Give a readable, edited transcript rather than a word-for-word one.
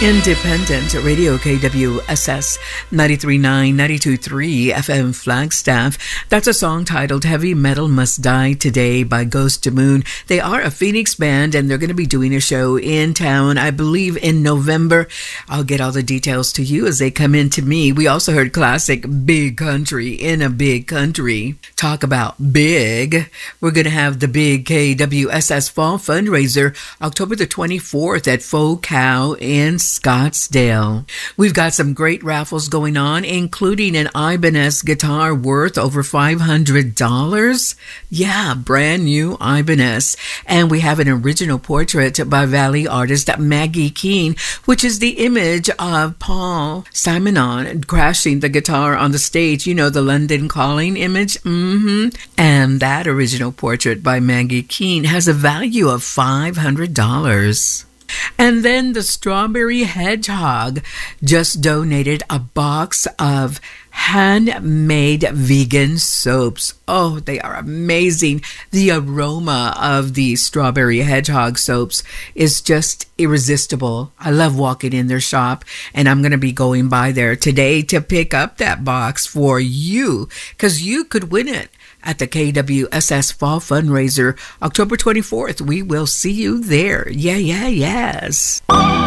Independent Radio KWSS 93.9, 92.3 FM Flagstaff. That's a song titled Heavy Metal Must Die Today by Ghost to Moon. They are a Phoenix band and they're going to be doing a show in town, I believe in November. I'll get all the details to you as they come in to me. We also heard classic Big Country in a Big Country. Talk about big. We're going to have the big KWSS Fall Fundraiser October the 24th at Faux Cow in Scottsdale. We've got some great raffles going on, including an Ibanez guitar worth over $500. Yeah, brand new Ibanez. And we have an original portrait by Valley artist Maggie Keene, which is the image of Paul Simonon crashing the guitar on the stage. You know, the London Calling image? And that original portrait by Maggie Keene has a value of $500. And then the Strawberry Hedgehog just donated a box of handmade vegan soaps. Oh, they are amazing. The aroma of the Strawberry Hedgehog soaps is just irresistible. I love walking in their shop, and I'm going to be going by there today to pick up that box for you, because you could win it at the KWSS Fall Fundraiser, October 24th. We will see you there. Yes.